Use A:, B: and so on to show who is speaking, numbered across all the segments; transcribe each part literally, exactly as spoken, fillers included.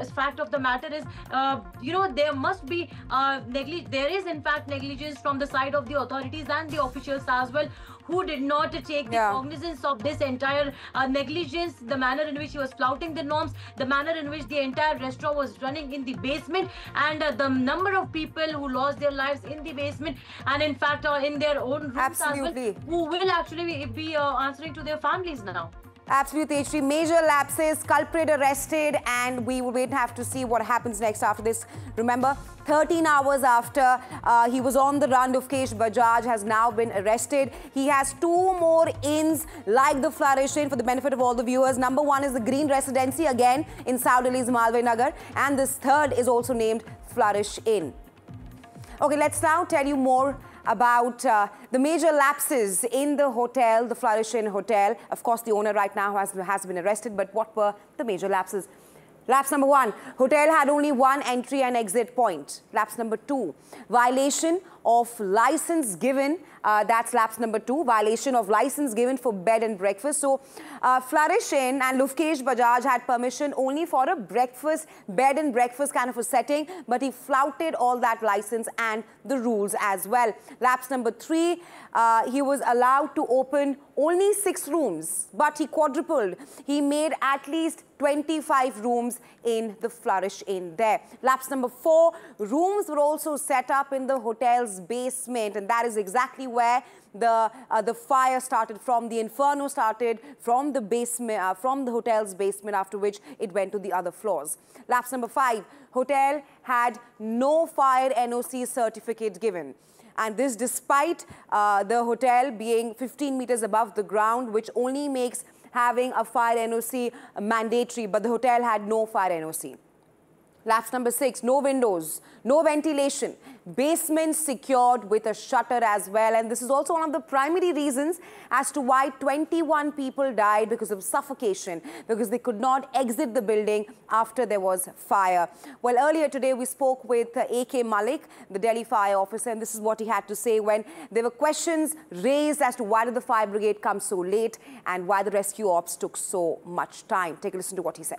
A: fact of the matter is, uh, you know, there must be uh, neglig- there is in fact negligence from the side of the authorities and the officials as well, who did not take the
B: Yeah.
A: cognizance of this entire uh, negligence, the manner in which he was flouting the norms, the manner in which the entire restaurant was running in the basement, and uh, the number of people who lost their lives in the basement, and in fact uh, in their own rooms
B: Absolutely.
A: as well, who will actually be, be uh, answering to their families now.
B: Absolutely, H T. Major lapses, culprit arrested, and we will wait and have to see what happens next after this. Remember, thirteen hours after uh, he was on the run, Luvkesh Bajaj has now been arrested. He has two more inns like the Flourish Inn for the benefit of all the viewers. Number one is the Green Residency, again in South Delhi's Malviya Nagar, and this third is also named Flourish Inn. Okay, let's now tell you more about uh, the major lapses in the hotel, the Flourish Inn Hotel. Of course, the owner right now has, has been arrested, but what were the major lapses? Lapse number one, hotel had only one entry and exit point. Lapse number two, violation of license given. Uh, that's lapse number two, violation of license given for bed and breakfast. So, uh, Flourish Inn and Luvkesh Bajaj had permission only for a breakfast, bed and breakfast kind of a setting, but he flouted all that license and the rules as well. Lapse number three, uh, he was allowed to open only six rooms, but he quadrupled. He made at least twenty-five rooms in the Flourish Inn there. Lapse number four, rooms were also set up in the hotel's basement, and that is exactly where the uh, the fire started from. The inferno started from the basement, uh, from the hotel's basement, after which it went to the other floors. Lapse number five, hotel had no fire N O C certificate given. And this despite uh, the hotel being fifteen meters above the ground, which only makes having a fire N O C mandatory, but the hotel had no fire N O C. Lapse number six, no windows, no ventilation, basement secured with a shutter as well. And this is also one of the primary reasons as to why twenty-one people died because of suffocation, because they could not exit the building after there was fire. Well, earlier today we spoke with uh, A K Malik, the Delhi fire officer, and this is what he had to say when there were questions raised as to why did the fire brigade come so late and why the rescue ops took so much time. Take a listen to what he said.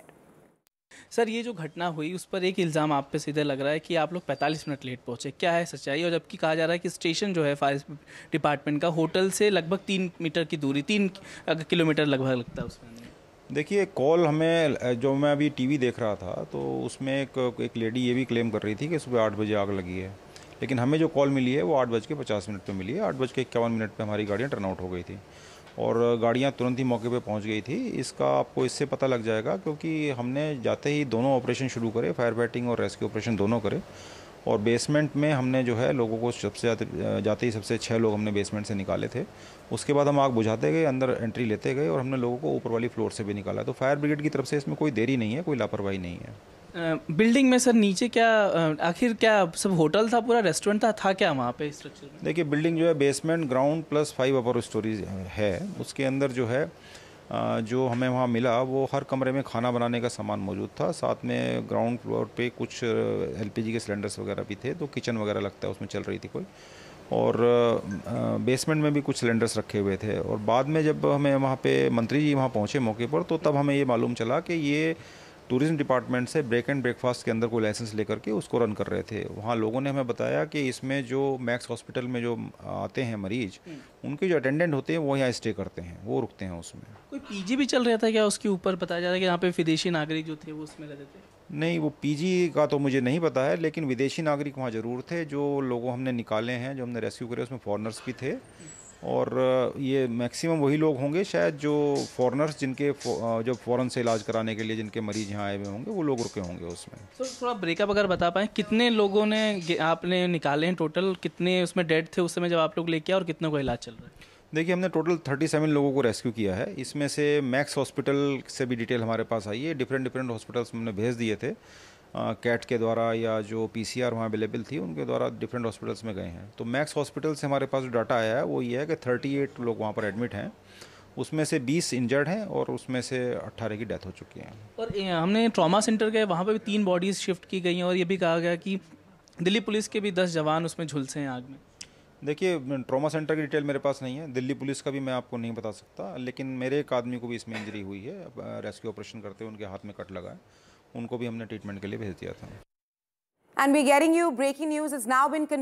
C: Sir, ये जो घटना हुई उस पर एक इल्ज़ाम आप पे सीधे लग रहा है कि आप लोग पैंतालीस मिनट लेट पहुंचे, क्या है सच्चाई? और जबकि कहा जा रहा है कि स्टेशन जो है फायर डिपार्टमेंट का होटल से लगभग तीन मीटर की दूरी, तीन किलोमीटर लगभग लगता है उसमें।
D: देखिए, कॉल हमें, जो मैं अभी टीवी देख रहा था तो उसमें एक एक लेडी ये भी क्लेम कर रही थी कि सुबह आठ बजे आग लगी है, लेकिन हमें जो कॉल मिली है वो आठ बज के पचास मिनट पर मिली है। आठ बज के इक्यावन मिनट पर हमारी गाड़ियाँ टर्न आउट हो गई थी और गाड़ियाँ तुरंत ही मौके पे पहुंच गई थी। इसका आपको इससे पता लग जाएगा क्योंकि हमने जाते ही दोनों ऑपरेशन शुरू करे, फायर फाइटिंग और रेस्क्यू ऑपरेशन दोनों करे, और बेसमेंट में हमने जो है लोगों को सबसे जाते ही सबसे छः लोग हमने बेसमेंट से निकाले थे। उसके बाद हम आग बुझाते गए, अंदर एंट्री लेते गए और हमने लोगों को ऊपर वाली फ्लोर से भी निकाला। तो फायर ब्रिगेड की तरफ से इसमें कोई देरी नहीं है, कोई लापरवाही नहीं है।
C: बिल्डिंग में सर नीचे क्या आखिर क्या सब होटल था, पूरा रेस्टोरेंट था, था क्या वहाँ पे स्ट्रक्चर में?
D: देखिए, बिल्डिंग जो है बेसमेंट, ग्राउंड प्लस फाइव अपर स्टोरीज है। उसके अंदर जो है जो हमें वहाँ मिला वो हर कमरे में खाना बनाने का सामान मौजूद था। साथ में ग्राउंड फ्लोर पे कुछ एलपीजी के सिलेंडर्स वगैरह भी थे, तो किचन वगैरह लगता है उसमें चल रही थी कोई, और बेसमेंट में भी कुछ सिलेंडर्स रखे हुए थे। और बाद में जब हमें वहाँ पे मंत्री जी वहाँ पहुँचे मौके पर, तो तब हमें ये मालूम चला कि ये टूरिज्म डिपार्टमेंट से ब्रेक एंड ब्रेकफास्ट के अंदर कोई लाइसेंस लेकर के उसको रन कर रहे थे। वहाँ लोगों ने हमें बताया कि इसमें जो मैक्स हॉस्पिटल में जो आते हैं मरीज, उनके जो अटेंडेंट होते हैं वो यहाँ स्टे करते हैं, वो रुकते हैं उसमें।
C: कोई पीजी भी चल रहा था क्या उसके ऊपर? बताया जा रहा है कि यहाँ पे विदेशी नागरिक जो थे वो उसमें रहते थे।
D: नहीं, वो पीजी का तो मुझे नहीं पता है, लेकिन विदेशी नागरिक वहाँ ज़रूर थे। जो लोगों हमने निकाले हैं, जो हमने रेस्क्यू करे, उसमें फॉरेनर्स भी थे, और ये मैक्सिमम वही लोग होंगे शायद जो फॉरेनर्स, जिनके जो फ़ौरन से इलाज कराने के लिए जिनके मरीज यहाँ आए हुए होंगे, वो लोग रुके होंगे उसमें।
C: तो थोड़ा ब्रेकअप अगर बता पाएँ, कितने लोगों ने आपने निकाले हैं टोटल, कितने उसमें डेड थे उस समय जब आप लोग लेके आए और कितनों का इलाज चल रहा है?
D: देखिए, हमने टोटल सैंतीस लोगों को रेस्क्यू किया है। इसमें से मैक्स हॉस्पिटल से भी डिटेल हमारे पास आई है। डिफरेंट डिफरेंट हॉस्पिटल्स हमने भेज दिए थे कैट के द्वारा, या जो पीसीआर वहाँ अवेलेबल थी उनके द्वारा डिफरेंट हॉस्पिटल्स में गए हैं। तो मैक्स हॉस्पिटल से हमारे पास जो डाटा आया है वो ये है कि अड़तीस लोग वहाँ पर एडमिट हैं, उसमें से बीस इंजर्ड हैं और उसमें से अट्ठारह की डेथ हो चुकी है।
C: और हमने ट्रॉमा सेंटर गए, वहाँ पर भी तीन बॉडीज़ शिफ्ट की गई हैं और ये भी कहा गया कि दिल्ली पुलिस के भी दस जवान उसमें झुलसे हैं आग में।
D: देखिए, ट्रॉमा सेंटर की डिटेल मेरे पास नहीं है, दिल्ली पुलिस का भी मैं आपको नहीं बता सकता, लेकिन मेरे एक आदमी को भी इसमें इंजरी हुई है। रेस्क्यू ऑपरेशन करते हुए उनके हाथ में कट लगा है, उनको भी हमने ट्रीटमेंट के लिए भेज दिया था।
B: And we're getting you breaking news. It's now been